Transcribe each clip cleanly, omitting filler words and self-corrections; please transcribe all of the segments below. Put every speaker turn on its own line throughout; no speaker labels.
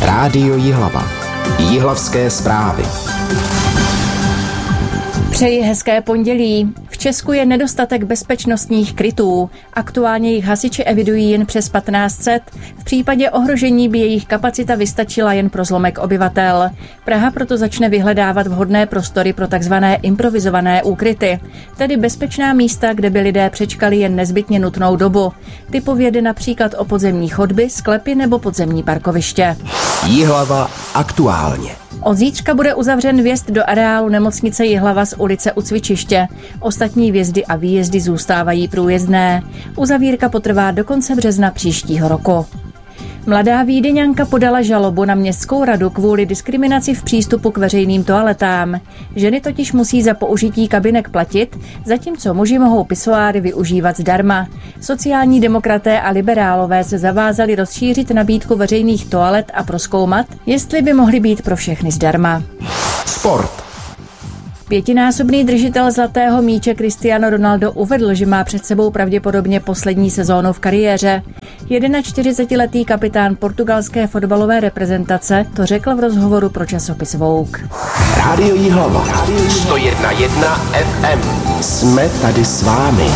Rádio Jihlava. Jihlavské zprávy.
Přeji hezké pondělí. V Česku je nedostatek bezpečnostních krytů. Aktuálně jich hasiči evidují jen přes 1500. V případě ohrožení by jejich kapacita vystačila jen pro zlomek obyvatel. Praha proto začne vyhledávat vhodné prostory pro takzvané improvizované úkryty, tedy bezpečná místa, kde by lidé přečkali jen nezbytně nutnou dobu. Typově jde například o podzemní chodby, sklepy nebo podzemní parkoviště.
Jihlava aktuálně.
Od zítřka bude uzavřen vjezd do areálu nemocnice Jihlava z ulice u cvičiště. Ostatní vjezdy a výjezdy zůstávají průjezdné. Uzavírka potrvá do konce března příštího roku. Mladá Vídeňanka podala žalobu na městskou radu kvůli diskriminaci v přístupu k veřejným toaletám. Ženy totiž musí za použití kabinek platit, zatímco muži mohou pisoáry využívat zdarma. Sociální demokraté a liberálové se zavázali rozšířit nabídku veřejných toalet a prozkoumat, jestli by mohly být pro všechny zdarma.
Sport.
Pětinásobný držitel zlatého míče Cristiano Ronaldo uvedl, že má před sebou pravděpodobně poslední sezónu v kariéře. 41letý kapitán portugalské fotbalové reprezentace to řekl v rozhovoru pro časopis Vogue.
Rádio Jihlava. 101,1 FM. Jsme tady s vámi.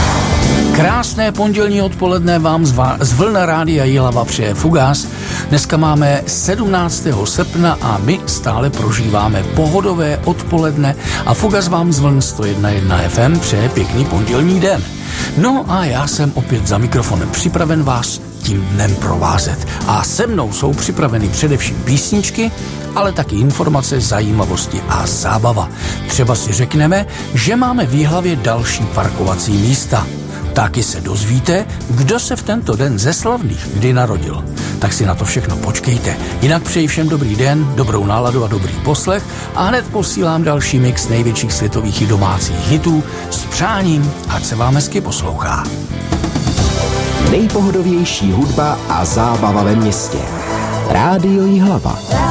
Krásné pondělní odpoledne vám z vln Rádia Jihlava přeje Fugas. Dneska máme 17. srpna a my stále prožíváme pohodové odpoledne a Fugas vám z vln 101,1 FM přeje pěkný pondělní den. No a já jsem opět za mikrofonem připraven vás tím dnem provázet. A se mnou jsou připraveny především písničky, ale taky informace, zajímavosti a zábava. Třeba si řekneme, že máme v Jihlavě další parkovací místa. Taky se dozvíte, kdo se v tento den ze slavných kdy narodil. Tak si na to všechno počkejte. Jinak přeji všem dobrý den, dobrou náladu a dobrý poslech a hned posílám další mix největších světových i domácích hitů s přáním, ať se vám hezky poslouchá.
Nejpohodovější hudba a zábava ve městě. Rádio Jihlava.